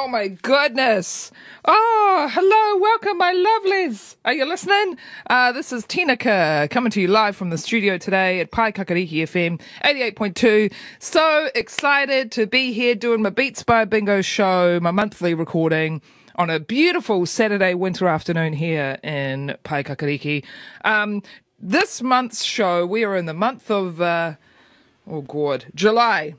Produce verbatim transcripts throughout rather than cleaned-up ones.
Oh my goodness. Oh, hello, welcome my lovelies. Are you listening? Uh, this is Tinaka coming to you live from the studio today at Pai Kakariki F M eighty-eight point two. So excited to be here doing my Beats by Bingo show, my monthly recording on a beautiful Saturday winter afternoon here in Pai Kakariki. Um, this month's show, we are in the month of, uh, oh God, July.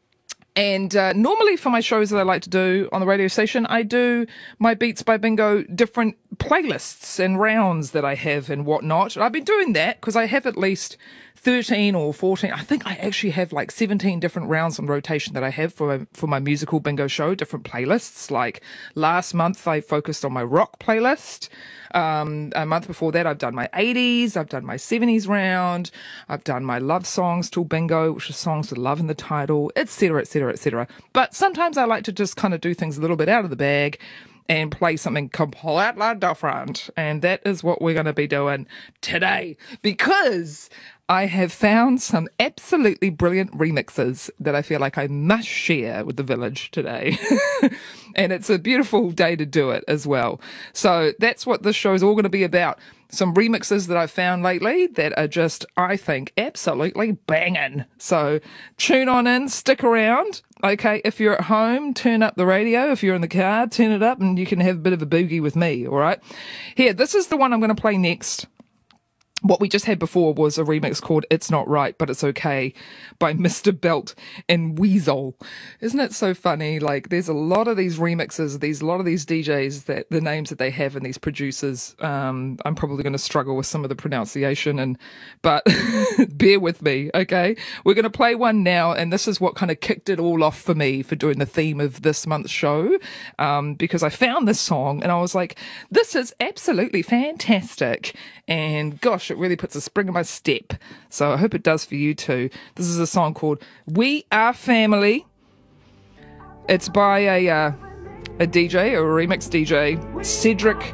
And uh, normally for my shows that I like to do on the radio station, I do my Beats by Bingo different playlists and rounds that I have and whatnot. I've been doing that because I have at least thirteen or fourteen. I think I actually have like seventeen different rounds on rotation that I have for my, for my musical bingo show, different playlists. Like last month, I focused on my rock playlist. Um, a month before that, I've done my eighties, I've done my seventies round, I've done my love songs till bingo, which are songs with love in the title, et cetera, et cetera, et cetera. But sometimes I like to just kind of do things a little bit out of the bag and play something completely different. And that is what we're going to be doing today, because I have found some absolutely brilliant remixes that I feel like I must share with the village today. And it's a beautiful day to do it as well. So that's what this show is all going to be about. Some remixes that I've found lately that are just, I think, absolutely banging. So tune on in, stick around. Okay, if you're at home, turn up the radio. If you're in the car, turn it up and you can have a bit of a boogie with me, all right? Here, this is the one I'm going to play next. What we just had before was a remix called It's Not Right, But It's Okay by Mister Belt and Weasel. Isn't it so funny? Like, there's a lot of these remixes, these a lot of these D Js, that the names that they have and these producers. Um, I'm probably going to struggle with some of the pronunciation, and but bear with me, okay? We're going to play one now, and this is what kind of kicked it all off for me for doing the theme of this month's show, um, because I found this song and I was like, this is absolutely fantastic. And gosh, it really puts a spring in my step. So I hope it does for you too. This is a song called We Are Family. It's by a uh, a D J, a remix D J, Cedric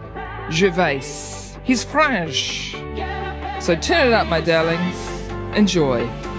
Gervais. He's French. So turn it up, my darlings. Enjoy.